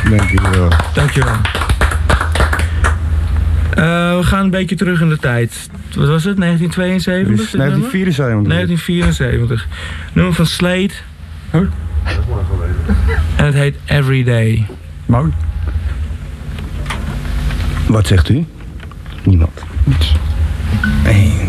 Dankjewel. Dankjewel. We gaan een beetje terug in de tijd. Wat was het? 1972? 1974. 1974. Nummer van Slade. Huh? En het heet Everyday. Mooi. Wat zegt u? Niemand. Niets. 1,